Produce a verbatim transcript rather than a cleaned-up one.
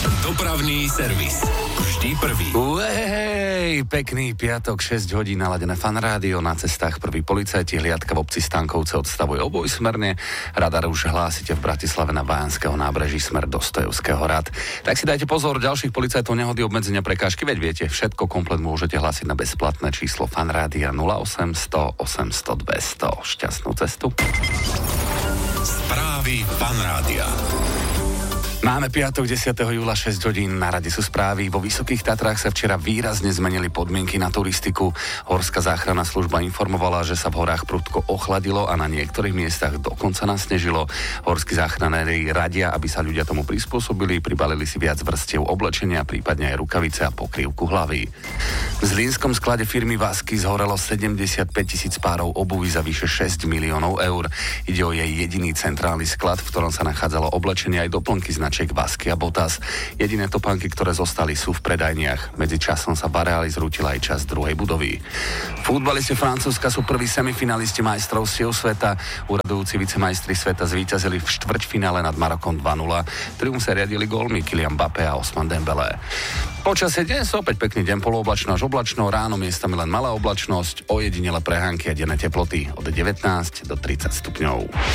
Dopravný servis. Vždy prvý. Uej, pekný piatok, šesť hodín, naladené Fan Rádio, na cestách prvý policajti, hliadka v obci Stankovce odstavuje obojsmerne, radar už hlásite v Bratislave na Bajanského nábreží smer do Stojovského rad. Tak si dajte pozor, ďalších policajtov, nehody, obmedzenia, prekážky, veď viete, všetko komplet môžete hlásiť na bezplatné číslo Fan Rádia nula osem sto osemsto dvesto. Šťastnú cestu. Správy Fan Rádia. Máme piatok, desiateho júla, šesť hodín, na rade sú správy. Vo Vysokých Tatrách sa včera výrazne zmenili podmienky na turistiku. Horská záchranná služba informovala, že sa v horách prudko ochladilo a na niektorých miestach dokonca nasnežilo. Horskí záchranári radia, aby sa ľudia tomu prispôsobili, pribalili si viac vrstiev oblečenia, prípadne aj rukavice a pokrývku hlavy. V zlínskom sklade firmy Vasky zhorelo sedemdesiatpäť tisíc párov obuvy za vyše šesť miliónov eur. Ide o jej jediný centrálny sklad, v ktorom sa nachádzalo oblečenie aj doplnky značiek Vasky a Botas. Jediné topánky, ktoré zostali, sú v predajniach. Medzi časom sa v areáli zrútila aj časť druhej budovy. Futbalisti Francúzska sú prví semifinalisti majstrovstiev sveta. Uradujúci vicemajstri sveta zvíťazili v štvrťfinále nad Marokom dva nula. Triumf sa riadili gólmi Kylian Mbappé a Ousmane Dembélé. Počasie dnes opäť pekný deň, polooblačno až oblačno, ráno miestami len malá oblačnosť, ojedinele prehánky a denné teploty od devätnásť do tridsať stupňov.